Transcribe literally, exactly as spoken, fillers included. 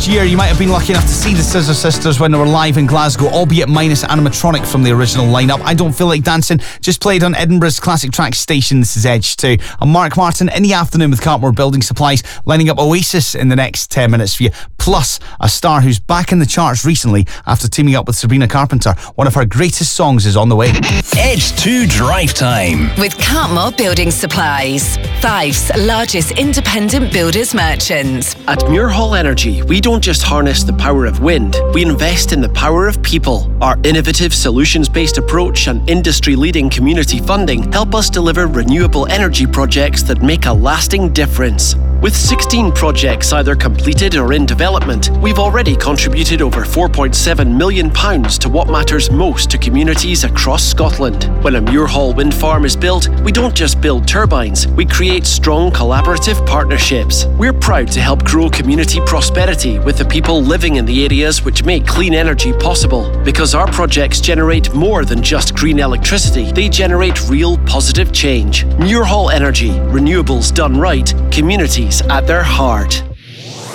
last year, you might have been lucky enough to see the Scissor Sisters when they were live in Glasgow, albeit minus animatronic from the original lineup. I Don't Feel Like Dancing just played on Edinburgh's classic track station. This is Edge two. I'm Mark Martin in the afternoon with Cartmore Building Supplies, lining up Oasis in the next ten minutes for you. Plus, a star who's back in the charts recently after teaming up with Sabrina Carpenter. One of her greatest songs is on the way. Edge two Drive Time with Cartmore Building Supplies, Fife's largest independent builders merchant. At Muirhall Energy, we don't just harness the power of wind, we invest in the power of people. Our innovative solutions-based approach and industry-leading community funding help us deliver renewable energy projects that make a lasting difference. With sixteen projects either completed or in development, we've already contributed over four point seven million pounds to what matters most to communities across Scotland. When a Muirhall wind farm is built, we don't just build turbines, we create strong collaborative partnerships. We're proud to help grow community prosperity with the people living in the areas which make clean energy possible. Because our projects generate more than just green electricity, they generate real positive change. Muirhall Energy, renewables done right, communities at their heart.